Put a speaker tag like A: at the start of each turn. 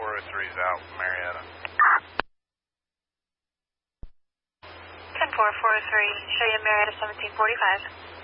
A: 403 is out, Marietta.
B: 10-4, 403, show you Marietta 1745.